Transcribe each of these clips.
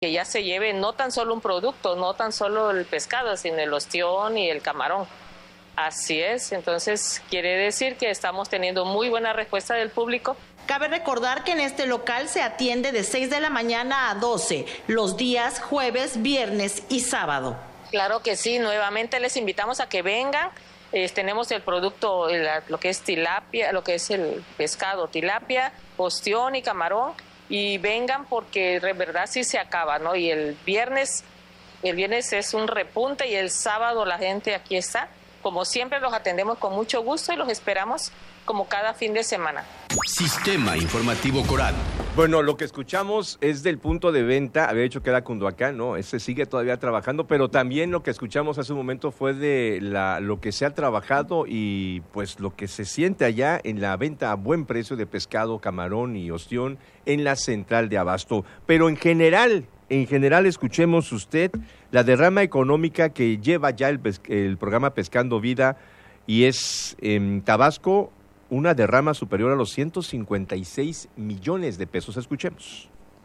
que ya se lleve no tan solo un producto, no tan solo el pescado, sino el ostión y el camarón. Así es, entonces quiere decir que estamos teniendo muy buena respuesta del público. Cabe recordar que en este local se atiende de 6 de la mañana a 12, los días jueves, viernes y sábado. Claro que sí, nuevamente les invitamos a que vengan. Tenemos el producto, lo que es tilapia, lo que es el pescado, tilapia, ostión y camarón, y vengan porque de verdad sí se acaba, ¿no? Y el viernes es un repunte y el sábado la gente aquí está. Como siempre los atendemos con mucho gusto y los esperamos como cada fin de semana. Sistema Informativo Coral. Bueno, lo que escuchamos es del punto de venta, había dicho que era Cunduacán, ¿no? Ese sigue todavía trabajando, pero también lo que escuchamos hace un momento fue de lo que se ha trabajado y pues lo que se siente allá en la venta a buen precio de pescado, camarón y ostión en la central de abasto. Pero en general, escuchemos usted la derrama económica que lleva ya el programa Pescando Vida y es en Tabasco una derrama superior a los 156 millones de pesos. Escuchemos.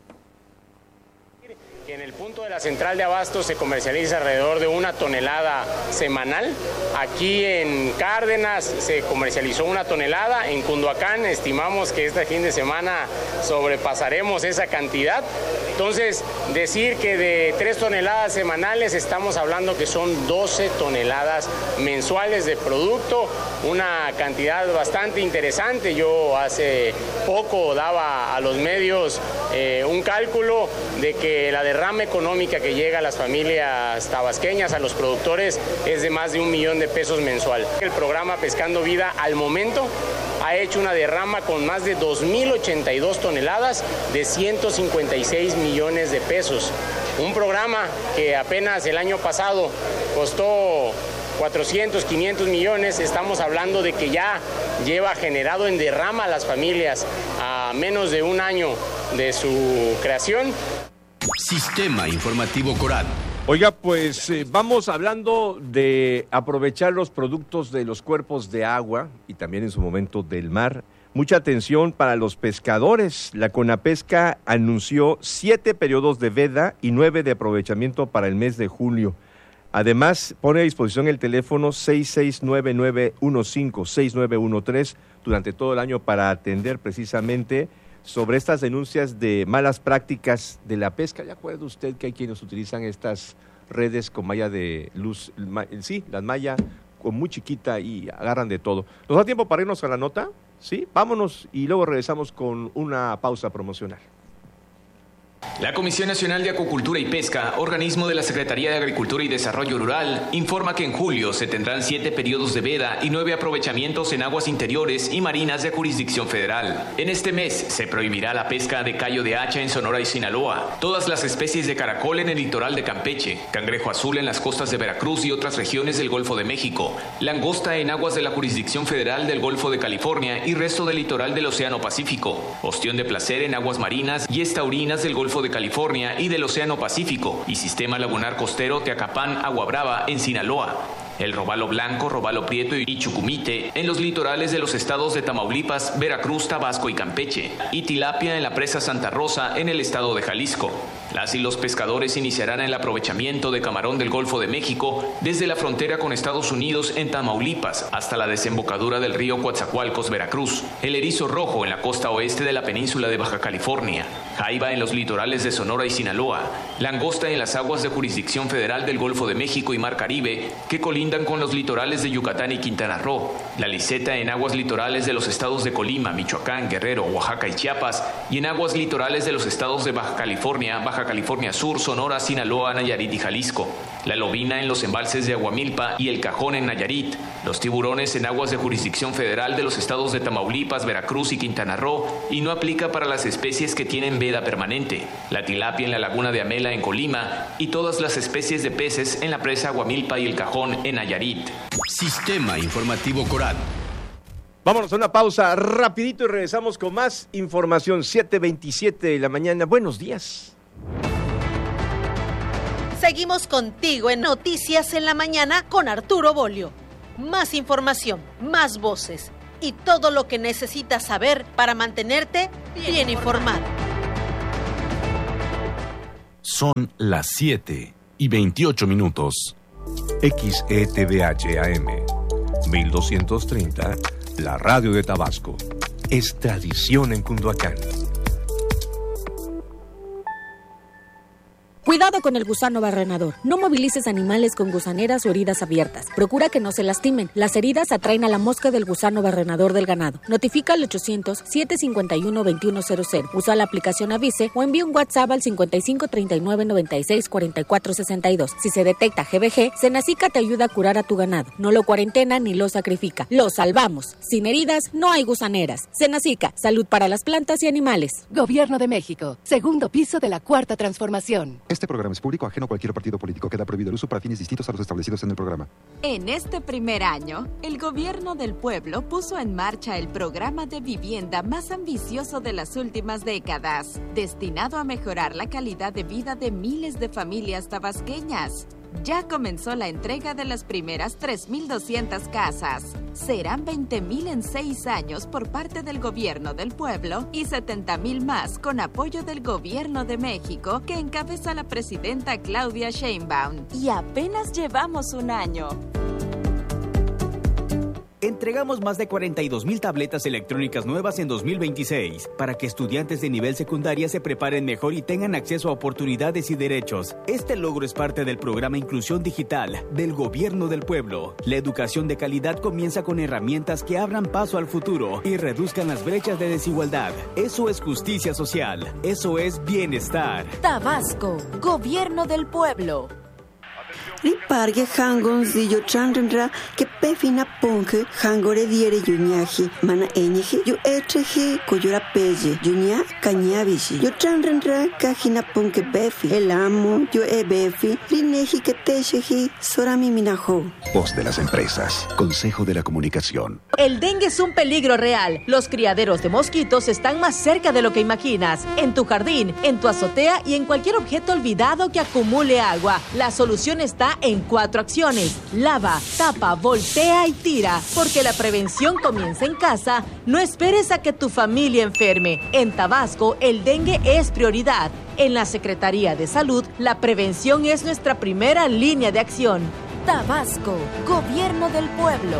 En el punto de la central de abasto se comercializa alrededor de 1 tonelada semanal. Aquí en Cárdenas se comercializó 1 tonelada. En Cunduacán estimamos que este fin de semana sobrepasaremos esa cantidad. Entonces, decir que de 3 toneladas semanales estamos hablando que son 12 toneladas mensuales de producto, una cantidad bastante interesante. Yo hace poco daba a los medios un cálculo de que la derrama económica que llega a las familias tabasqueñas, a los productores, es de más de $1 millón mensual. El programa Pescando Vida al momento ha hecho una derrama con más de 2.082 toneladas de 156 millones de pesos. Un programa que apenas el año pasado costó 400, 500 millones, estamos hablando de que ya lleva generado en derrama a las familias a menos de un año de su creación. Sistema Informativo Coral. Oiga, pues vamos hablando de aprovechar los productos de los cuerpos de agua y también en su momento del mar. Mucha atención para los pescadores. La Conapesca anunció 7 periodos de veda y 9 de aprovechamiento para el mes de julio. Además, pone a disposición el teléfono 6699156913 durante todo el año para atender precisamente sobre estas denuncias de malas prácticas de la pesca. ¿Ya acuerda usted que hay quienes utilizan estas redes con malla de luz? Sí, las mallas con muy chiquita y agarran de todo. ¿Nos da tiempo para irnos a la nota? Sí, vámonos y luego regresamos con una pausa promocional. La Comisión Nacional de Acuicultura y Pesca, organismo de la Secretaría de Agricultura y Desarrollo Rural, informa que en julio se tendrán 7 periodos de veda y 9 aprovechamientos en aguas interiores y marinas de jurisdicción federal. En este mes se prohibirá la pesca de callo de hacha en Sonora y Sinaloa, todas las especies de caracol en el litoral de Campeche, cangrejo azul en las costas de Veracruz y otras regiones del Golfo de México, langosta en aguas de la jurisdicción federal del Golfo de California y resto del litoral del Océano Pacífico, ostión de placer en aguas marinas y estaurinas del Golfo de California y del Océano Pacífico y sistema lagunar costero Teacapán, Agua Brava en Sinaloa. El robalo blanco, robalo prieto y chucumite en los litorales de los estados de Tamaulipas, Veracruz, Tabasco y Campeche, y tilapia en la presa Santa Rosa en el estado de Jalisco. Las y los pescadores iniciarán el aprovechamiento de camarón del Golfo de México desde la frontera con Estados Unidos en Tamaulipas hasta la desembocadura del río Coatzacoalcos, Veracruz, el erizo rojo en la costa oeste de la península de Baja California, jaiba en los litorales de Sonora y Sinaloa, langosta en las aguas de jurisdicción federal del Golfo de México y Mar Caribe que colindan con los litorales de Yucatán y Quintana Roo, la liseta en aguas litorales de los estados de Colima, Michoacán, Guerrero, Oaxaca y Chiapas y en aguas litorales de los estados de Baja California Sur, Sonora, Sinaloa, Nayarit y Jalisco, la lobina en los embalses de Aguamilpa y el cajón en Nayarit, los tiburones en aguas de jurisdicción federal de los estados de Tamaulipas, Veracruz y Quintana Roo y no aplica para las especies que tienen veda permanente, la tilapia en la laguna de Amela en Colima y todas las especies de peces en la presa Aguamilpa y el cajón en Nayarit. Sistema Informativo Coral. Vámonos a una pausa rapidito y regresamos con más información. 7:27 de la mañana. Buenos días. Seguimos contigo en Noticias en la Mañana con Arturo Bolio. Más información, más voces y todo lo que necesitas saber para mantenerte bien informado. Son las 7:28. XETVH AM 1230, la radio de Tabasco. Es tradición en Cunduacán. Cuidado con el gusano barrenador. No movilices animales con gusaneras o heridas abiertas. Procura que no se lastimen. Las heridas atraen a la mosca del gusano barrenador del ganado. Notifica al 800-751-2100. Usa la aplicación Avise o envía un WhatsApp al 55 39 96 44 62. Si se detecta GBG, Senacica te ayuda a curar a tu ganado. No lo cuarentena ni lo sacrifica. Lo salvamos. Sin heridas no hay gusaneras. Senacica, salud para las plantas y animales. Gobierno de México. Segundo piso de la Cuarta Transformación. Este programa es público, ajeno a cualquier partido político. Queda prohibido el uso para fines distintos a los establecidos en el programa. En este primer año, el Gobierno del Pueblo puso en marcha el programa de vivienda más ambicioso de las últimas décadas, destinado a mejorar la calidad de vida de miles de familias tabasqueñas. Ya comenzó la entrega de las primeras 3,200 casas. Serán 20,000 en 6 años por parte del Gobierno del Pueblo y 70,000 más con apoyo del Gobierno de México que encabeza la presidenta Claudia Sheinbaum. Y apenas llevamos un año. Entregamos más de 42,000 tabletas electrónicas nuevas en 2026 para que estudiantes de nivel secundaria se preparen mejor y tengan acceso a oportunidades y derechos. Este logro es parte del programa Inclusión Digital del Gobierno del Pueblo. La educación de calidad comienza con herramientas que abran paso al futuro y reduzcan las brechas de desigualdad. Eso es justicia social. Eso es bienestar. Tabasco, Gobierno del Pueblo. Ripargue hangon zillo chanrenra que pefina ponge hangore diere yuñaji mana eñeji yo echeji coyora pelle yuña cañabishi yo chanrenra cajina ponge befi el amo yo befi rineji que techeji sorami minajo. Voz de las empresas. Consejo de la Comunicación. El dengue es un peligro real. Los criaderos de mosquitos están más cerca de lo que imaginas. En tu jardín, en tu azotea y en cualquier objeto olvidado que acumule agua. La solución está en 4 acciones. Lava, tapa, voltea y tira. Porque la prevención comienza en casa. No esperes a que tu familia enferme. En Tabasco, el dengue es prioridad. En la Secretaría de Salud, la prevención es nuestra primera línea de acción. Tabasco, Gobierno del Pueblo.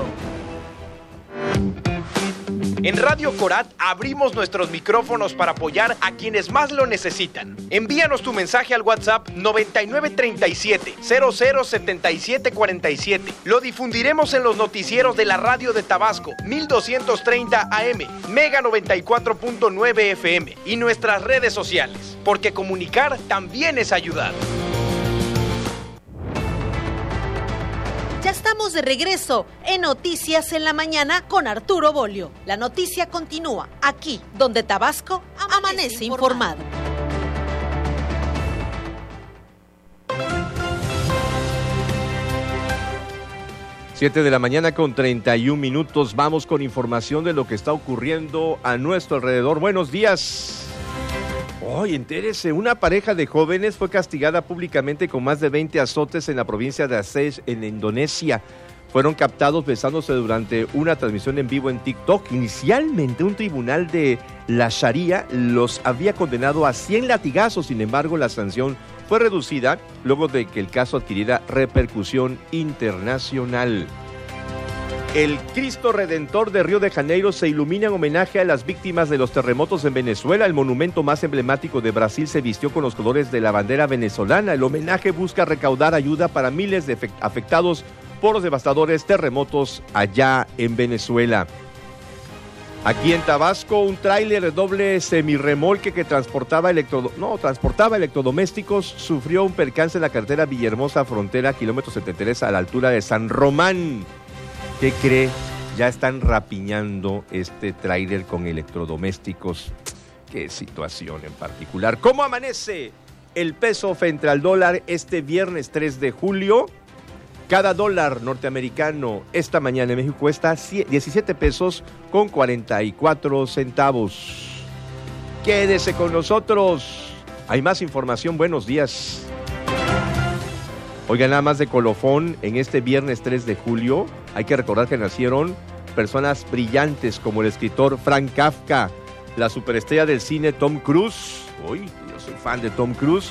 En Radio Corat abrimos nuestros micrófonos para apoyar a quienes más lo necesitan. Envíanos tu mensaje al WhatsApp 9937-007747. Lo difundiremos en los noticieros de la radio de Tabasco, 1230 AM, Mega 94.9 FM y nuestras redes sociales, porque comunicar también es ayudar. Ya estamos de regreso en Noticias en la Mañana con Arturo Bolio. La noticia continúa aquí, donde Tabasco amanece informado. Siete de la mañana con 31 minutos. Vamos con información de lo que está ocurriendo a nuestro alrededor. Buenos días. Hoy, entérese, una pareja de jóvenes fue castigada públicamente con más de 20 azotes en la provincia de Aceh, en Indonesia. Fueron captados besándose durante una transmisión en vivo en TikTok. Inicialmente, un tribunal de la Sharia los había condenado a 100 latigazos. Sin embargo, la sanción fue reducida luego de que el caso adquiriera repercusión internacional. El Cristo Redentor de Río de Janeiro se ilumina en homenaje a las víctimas de los terremotos en Venezuela. El monumento más emblemático de Brasil se vistió con los colores de la bandera venezolana. El homenaje busca recaudar ayuda para miles de afectados por los devastadores terremotos allá en Venezuela. Aquí en Tabasco, un tráiler de doble semirremolque que transportaba electrodomésticos sufrió un percance en la carretera Villahermosa, frontera, kilómetro 73, a la altura de San Román. ¿Qué cree? Ya están rapiñando este tráiler con electrodomésticos. Qué situación en particular. ¿Cómo amanece el peso frente al dólar este viernes 3 de julio? Cada dólar norteamericano esta mañana en México cuesta 17 pesos con 44 centavos. Quédese con nosotros. Hay más información. Buenos días. Oigan, nada más de colofón, en este viernes 3 de julio, hay que recordar que nacieron personas brillantes como el escritor Frank Kafka, la superestrella del cine Tom Cruise, yo soy fan de Tom Cruise,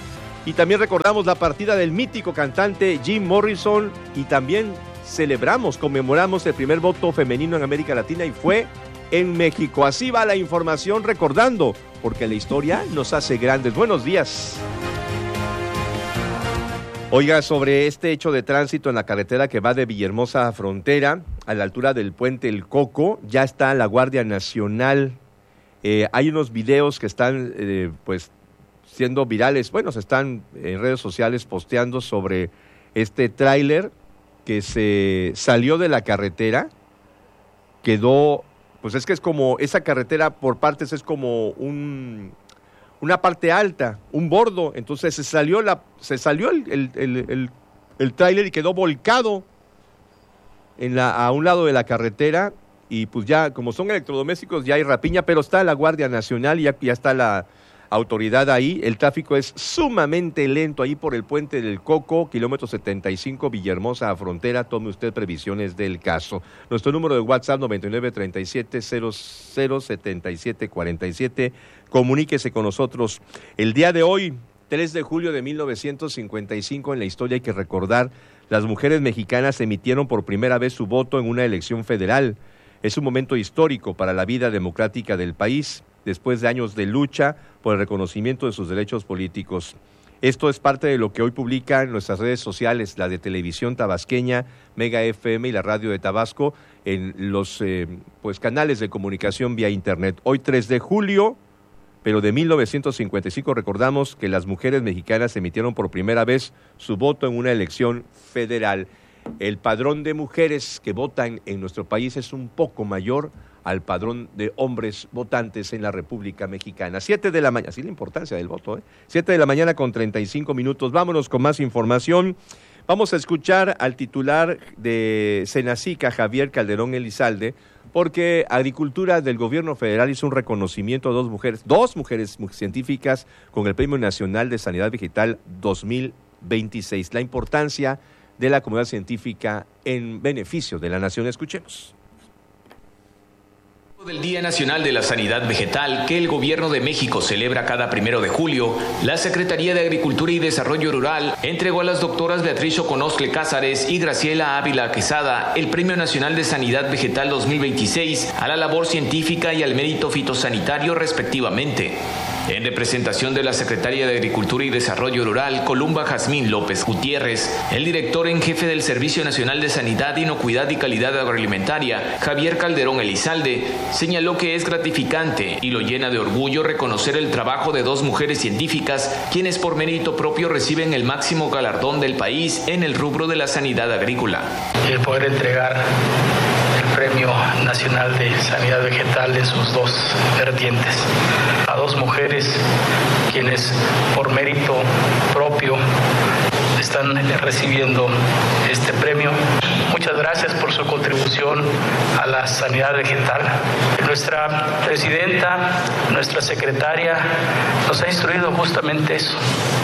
Y también recordamos la partida del mítico cantante Jim Morrison y también conmemoramos el primer voto femenino en América Latina y fue en México. Así va la información, recordando, porque la historia nos hace grandes. Buenos días. Oiga, sobre este hecho de tránsito en la carretera que va de Villahermosa a Frontera, a la altura del puente El Coco, ya está la Guardia Nacional. Hay unos videos que están siendo virales, se están en redes sociales posteando sobre este tráiler que se salió de la carretera, quedó, es que es como, esa carretera por partes es como una parte alta, un bordo, entonces se salió el tráiler y quedó volcado a un lado de la carretera, y pues ya, como son electrodomésticos, ya hay rapiña, pero está la Guardia Nacional y ya está la autoridad ahí. El tráfico es sumamente lento ahí por el puente del Coco, kilómetro 75, Villahermosa a Frontera. Tome usted previsiones del caso. Nuestro número de WhatsApp 9937-007747. Comuníquese con nosotros. El día de hoy, 3 de julio de 1955, en la historia hay que recordar, las mujeres mexicanas emitieron por primera vez su voto en una elección federal. Es un momento histórico para la vida democrática del país, después de años de lucha por el reconocimiento de sus derechos políticos. Esto es parte de lo que hoy publican nuestras redes sociales, la de Televisión Tabasqueña, Mega FM y la Radio de Tabasco, en los canales de comunicación vía Internet. Hoy 3 de julio, pero de 1955, recordamos que las mujeres mexicanas emitieron por primera vez su voto en una elección federal. El padrón de mujeres que votan en nuestro país es un poco mayor al padrón de hombres votantes en la República Mexicana. 7 de la mañana, así la importancia del voto, 7 de la mañana con 35 minutos. Vámonos con más información. Vamos a escuchar al titular de Senacica, Javier Calderón Elizalde, porque Agricultura del Gobierno Federal hizo un reconocimiento a dos mujeres científicas con el Premio Nacional de Sanidad Vegetal 2026. La importancia de la comunidad científica en beneficio de la nación. Escuchemos. Del Día Nacional de la Sanidad Vegetal, que el Gobierno de México celebra cada 1 de julio, la Secretaría de Agricultura y Desarrollo Rural entregó a las doctoras Beatriz Oconostle Cázares y Graciela Ávila Quesada el Premio Nacional de Sanidad Vegetal 2026 a la labor científica y al mérito fitosanitario respectivamente. En representación de la Secretaría de Agricultura y Desarrollo Rural, Columba Jazmín López Gutiérrez, el director en jefe del Servicio Nacional de Sanidad, Inocuidad y Calidad Agroalimentaria, Javier Calderón Elizalde, señaló que es gratificante y lo llena de orgullo reconocer el trabajo de dos mujeres científicas, quienes por mérito propio reciben el máximo galardón del país en el rubro de la sanidad agrícola. El poder entregar el Premio Nacional de Sanidad Vegetal en sus dos vertientes a dos mujeres quienes por mérito propio están recibiendo este premio. Muchas gracias por su contribución a la sanidad vegetal. Nuestra presidenta, nuestra secretaria, nos ha instruido justamente eso.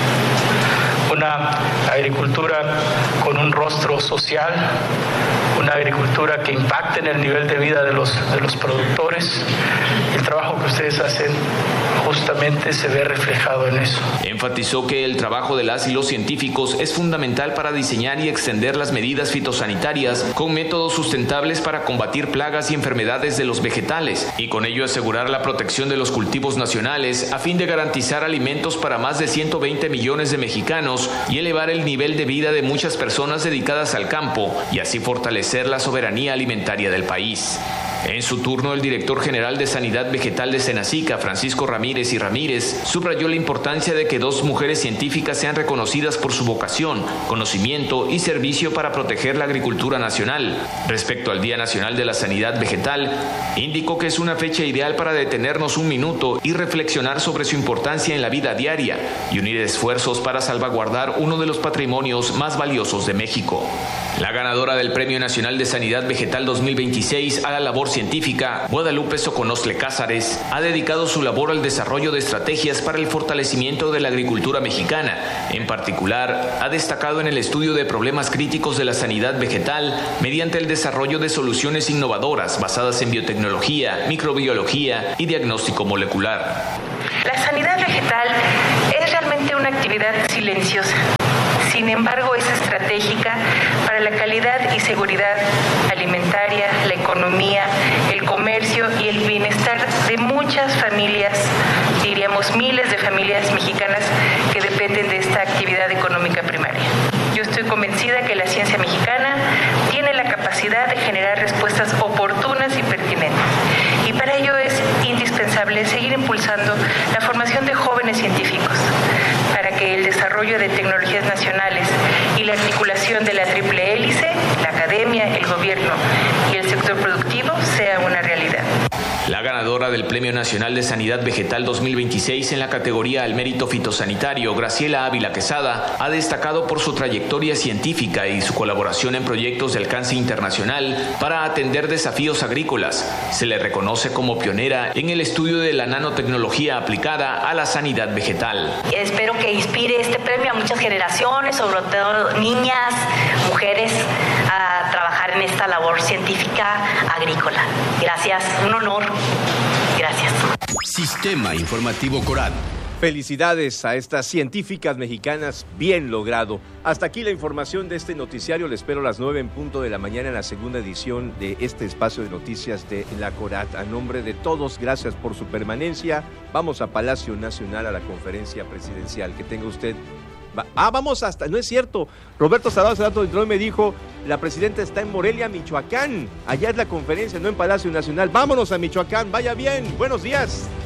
Una agricultura con un rostro social, una agricultura que impacte en el nivel de vida de los productores. El trabajo que ustedes hacen justamente se ve reflejado en eso. Enfatizó que el trabajo de las y los científicos es fundamental para diseñar y extender las medidas fitosanitarias con métodos sustentables para combatir plagas y enfermedades de los vegetales y con ello asegurar la protección de los cultivos nacionales a fin de garantizar alimentos para más de 120 millones de mexicanos y elevar el nivel de vida de muchas personas dedicadas al campo y así fortalecer la soberanía alimentaria del país. En su turno, el director general de Sanidad Vegetal de Senacica, Francisco Ramírez y Ramírez, subrayó la importancia de que dos mujeres científicas sean reconocidas por su vocación, conocimiento y servicio para proteger la agricultura nacional. Respecto al Día Nacional de la Sanidad Vegetal, indicó que es una fecha ideal para detenernos un minuto y reflexionar sobre su importancia en la vida diaria y unir esfuerzos para salvaguardar uno de los patrimonios más valiosos de México. La ganadora del Premio Nacional de Sanidad Vegetal 2026 a la labor científica, Guadalupe Oconostle Cázares, ha dedicado su labor al desarrollo de estrategias para el fortalecimiento de la agricultura mexicana. En particular, ha destacado en el estudio de problemas críticos de la sanidad vegetal mediante el desarrollo de soluciones innovadoras basadas en biotecnología, microbiología y diagnóstico molecular. La sanidad vegetal es realmente aparentemente una actividad silenciosa. Sin embargo, es estratégica para la calidad y seguridad alimentaria, la economía, el comercio y el bienestar de muchas familias, diríamos miles de familias mexicanas que dependen de esta actividad económica primaria. Yo estoy convencida que la ciencia mexicana tiene la capacidad de generar respuestas oportunas y pertinentes. Y para ello es indispensable seguir impulsando la formación de jóvenes científicos, para que el desarrollo de tecnologías nacionales y la articulación de la triple hélice, la academia, el gobierno y el sector productivo sea una realidad. La ganadora del Premio Nacional de Sanidad Vegetal 2026 en la categoría al mérito fitosanitario, Graciela Ávila Quesada, ha destacado por su trayectoria científica y su colaboración en proyectos de alcance internacional para atender desafíos agrícolas. Se le reconoce como pionera en el estudio de la nanotecnología aplicada a la sanidad vegetal. Espero que inspire este premio a muchas generaciones, sobre todo niñas, mujeres, a trabajar en esta labor científica agrícola. Gracias, un honor. Gracias. Sistema Informativo Corat. Felicidades a estas científicas mexicanas, bien logrado. Hasta aquí la información de este noticiario. Le espero a las 9 en punto de la mañana en la segunda edición de este espacio de noticias de la Corat. A nombre de todos, gracias por su permanencia. Vamos a Palacio Nacional a la conferencia presidencial. Que tenga usted... vamos hasta... No es cierto. Roberto Salado Salato entró y me dijo, la presidenta está en Morelia, Michoacán. Allá es la conferencia, no en Palacio Nacional. Vámonos a Michoacán. Vaya bien. Buenos días.